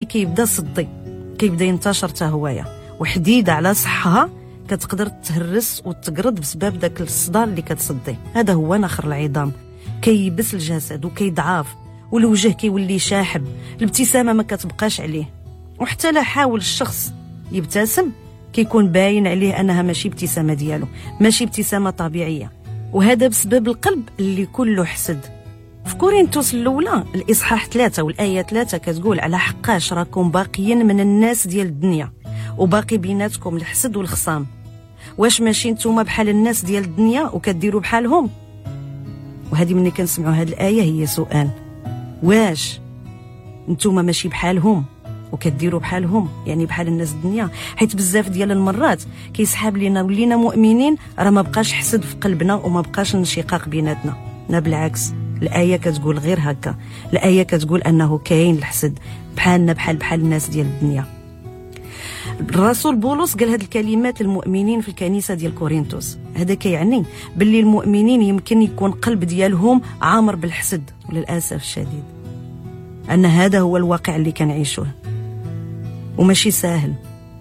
كيبدا صدي، كيبدا ينتشر حتى هوايا، وحديده على صحها كتقدر تهرس وتقرض بسبب داك الصداع اللي كتصدي. هذا هو نخر العظام، كيبس الجسد وكيضعاف، والوجه كيولي شاحب، الابتسامه ما كتبقاش عليه، وحتى لا حاول الشخص يبتسم كيكون باين عليه انها ماشي ابتسامه ديالو، ماشي ابتسامه طبيعيه، وهذا بسبب القلب اللي كله حسد. في كورنثوس الاولى الاصحاح 3 والايه 3 كتقول: على حقاش راكم باقيين من الناس ديال الدنيا وباقي بيناتكم الحسد والخصام. واش ماشي نتوما بحال الناس ديال الدنيا وكديروا بحالهم؟ وهذه ملي كنسمعوا هذه الايه هي سؤال، واش نتوما ماشي بحالهم وكديروا بحالهم، يعني بحال الناس الدنيا؟ حيت بزاف ديال المرات كيسحاب لينا ولينا مؤمنين راه ما بقاش حسد في قلبنا وما بقاش انشقاق بيناتنا. لا بالعكس، الايه كتقول غير هكا، الايه كتقول انه كاين الحسد بحالنا بحال الناس ديال الدنيا. الرسول بولس قال هذه الكلمات للمؤمنين في الكنيسه ديال كورنثوس. هذا كيعني باللي المؤمنين يمكن يكون قلب ديالهم عامر بالحسد، وللاسف الشديد ان هذا هو الواقع اللي كنعيشوه، وماشي سهل.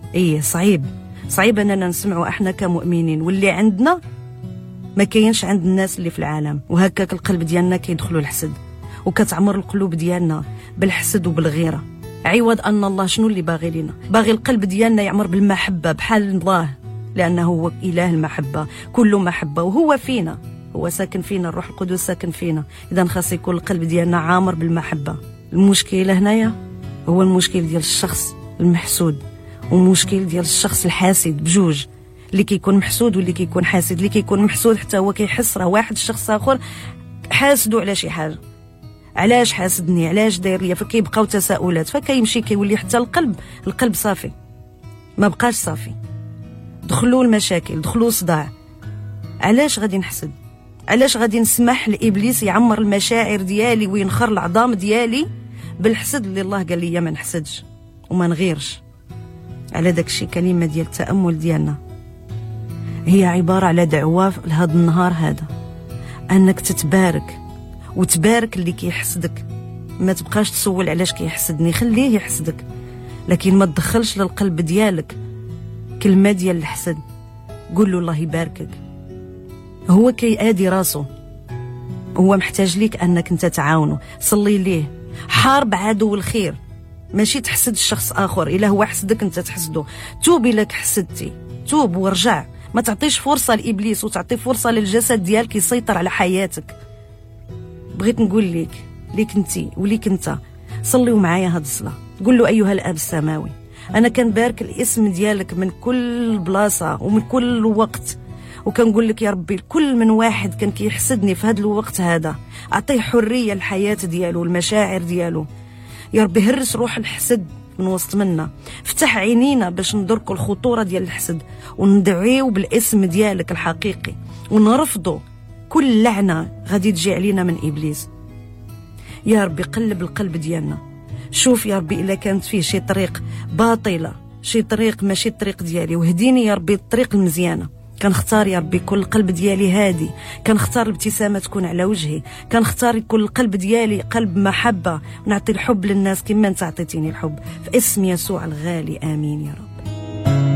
صعيب اننا نسمعوا احنا كمؤمنين واللي عندنا ما كاينش عند الناس اللي في العالم، وهكاك القلب ديالنا كيدخلوا الحسد، وكتعمر القلوب ديالنا بالحسد وبالغيره. عوض ان الله شنو اللي باغي لنا؟ باغي القلب ديالنا يعمر بالمحبه بحال الله، لانه هو اله المحبه، كل محبه، وهو فينا، هو ساكن فينا، الروح القدس ساكن فينا. اذا خاص يكون القلب ديالنا عامر بالمحبه. المشكله هنايا هو المشكل ديال الشخص المحسود، ومشكل ديال الشخص الحاسد، بجوج، اللي كيكون محسود واللي كيكون حاسد. اللي كيكون محسود حتى هو كيحس راه واحد الشخص اخر حاسدو على شي حاجه، علاش حاسدني، علاش داير ليا، فكيبقاو تساؤلات، فكيمشي كيولي حتى القلب صافي، ما بقاش صافي، دخلوا المشاكل، دخلوا صداع. علاش غادي نحسد؟ علاش غادي نسمح لابليس يعمر المشاعر ديالي وينخر العظام ديالي بالحسد اللي الله قال لي ما نحسدش وما نغيرش؟ على داكشي كلمه ديال التامل ديالنا هي عباره على دعوه لهذا النهار هذا، انك تتبارك وتبارك اللي كيحسدك. ما تبقاش تسول علاش كيحسدني، خليه يحسدك، لكن ما تدخلش للقلب ديالك كلمه ديال الحسد. قول له الله يباركك، هو كيادي راسه، هو محتاج ليك انك انت تعاونه. صلي ليه، حارب عدو الخير، ماشي تحسد الشخص اخر. الا هو حسدك انت تحسده، توب الا حسدتي، توب ورجع. ما تعطيش فرصه لابليس وتعطي فرصه للجسد ديالك يسيطر على حياتك. بغيت نقول ليك انتي وليك انت، صليوا معايا هاد الصلاه. قول له: ايها الاب السماوي، انا كنبارك الاسم ديالك من كل بلاصه ومن كل وقت، وكنقول لك يا ربي كل من واحد كان كيحسدني في هذا الوقت هذا اعطيه حريه الحياه ديالو والمشاعر ديالو. يا ربي هرس روح الحسد من وسط منا، فتح عينينا باش ندركوا الخطوره ديال الحسد، وندعيو بالاسم ديالك الحقيقي، ونرفضوا كل لعنه غادي تجي علينا من ابليس. يا ربي قلب القلب ديالنا، شوف يا ربي الا كانت فيه شي طريق باطله، شي طريق ماشي الطريق ديالي، وهديني يا ربي الطريق المزيانه. كنختار يا ربي كل قلب ديالي هادي، كنختار الابتسامه تكون على وجهي، كنختار يكون القلب ديالي قلب محبه، ونعطي الحب للناس كما انت عطيتيني الحب، في اسم يسوع الغالي، امين يا رب.